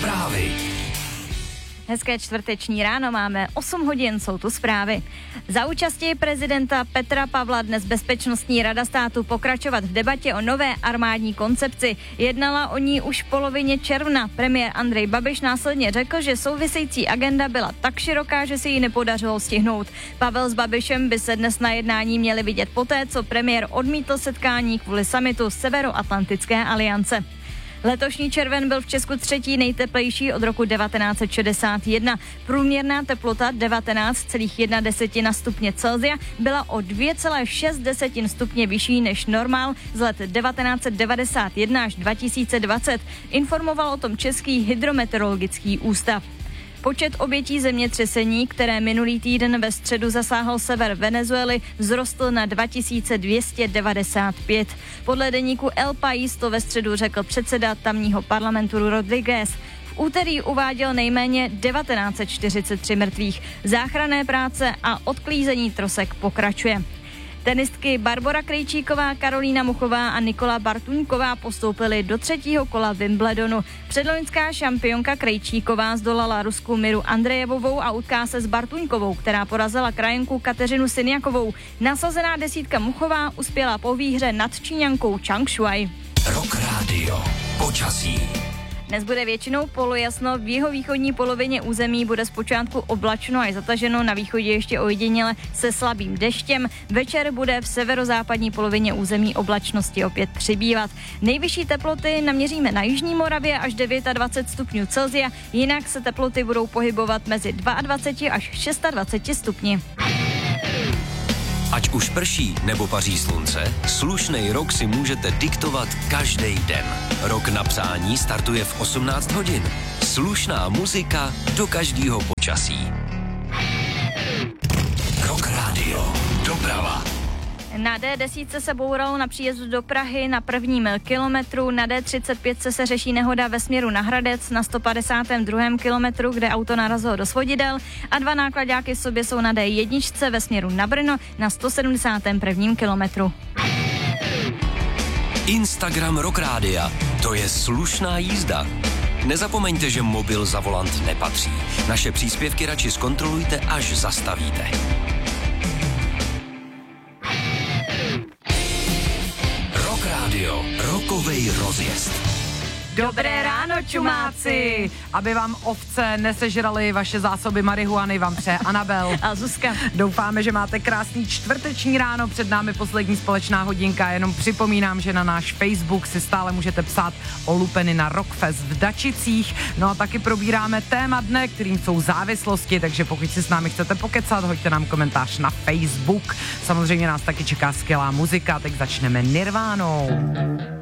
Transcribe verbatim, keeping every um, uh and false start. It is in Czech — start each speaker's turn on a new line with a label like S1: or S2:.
S1: Zprávy.
S2: Hezké čtvrteční ráno, máme osm hodin, jsou tu zprávy. Za účasti prezidenta Petra Pavla dnes Bezpečnostní rada státu pokračovat v debatě o nové armádní koncepci. Jednala o ní už v polovině června. Premiér Andrej Babiš následně řekl, že související agenda byla tak široká, že se jí nepodařilo stihnout. Pavel s Babišem by se dnes na jednání měli vidět poté, co premiér odmítl setkání kvůli summitu Severoatlantické aliance. Letošní červen byl v Česku třetí nejteplejší od roku devatenáct set šedesát jedna. Průměrná teplota devatenáct celá jedna stupně Celsia byla o dvě celá šest stupně vyšší než normál z let devatenáct set devadesát jedna až dva tisíce dvacet. Informoval o tom Český hydrometeorologický ústav. Počet obětí zemětřesení, které minulý týden ve středu zasáhl sever Venezuely, vzrostl na dva tisíce dvě stě devadesát pět. Podle deníku El País to ve středu řekl předseda tamního parlamentu Rodriguez. V úterý uváděl nejméně devatenáct set čtyřicet tři mrtvých. Záchranné práce a odklízení trosek pokračuje. Tenistky Barbora Krejčíková, Karolína Muchová a Nikola Bartuňková postoupily do třetího kola Wimbledonu. Předloňská šampionka Krejčíková zdolala Rusku Miru Andrejevovou a utká se s Bartuňkovou, která porazila krajenku Kateřinu Sinjakovou. Nasazená desítka Muchová uspěla po výhře nad Číňankou Chang Shuai.
S1: Rock Radio. Počasí.
S2: Dnes bude většinou polojasno, v jihovýchodní polovině území bude zpočátku oblačno až zataženo, na východě ještě ojediněle se slabým deštěm. Večer bude v severozápadní polovině území oblačnosti opět přibývat. Nejvyšší teploty naměříme na jižní Moravě až dvacet devět stupňů Celsia, jinak se teploty budou pohybovat mezi dvacet dva až dvacet šest stupni.
S1: Ať už prší nebo paří slunce, slušnej rok si můžete diktovat každý den. Rok na přání startuje v osmnáct hodin. Slušná muzika do každého počasí. Rock Radio. Doprava.
S2: Na D deset se bouralo na příjezdu do Prahy na prvním kilometru, na D třicet pět se řeší nehoda ve směru na Hradec na sto padesátém druhém kilometru, kde auto narazilo do svodidel a dva nákladáky v sobě jsou na D jedna ve směru na Brno na sto sedmdesátém prvním kilometru.
S1: Instagram Rock Rádia. To je slušná jízda. Nezapomeňte, že mobil za volant nepatří. Naše příspěvky radši zkontrolujte, až zastavíte. Rock Radio. Rokovej rozjezd.
S3: Dobré ráno, čumáci! Aby vám ovce nesežraly vaše zásoby marihuany, vám přeje Anabel
S2: a Zuzka.
S3: Doufáme, že máte krásný čtvrteční ráno, před námi poslední společná hodinka. Jenom připomínám, že na náš Facebook si stále můžete psát o lupeny na Rockfest v Dačicích. No a taky probíráme téma dne, kterým jsou závislosti, takže pokud si s námi chcete pokecat, hoďte nám komentář na Facebook. Samozřejmě nás taky čeká skvělá muzika, tak začneme Nirvánou.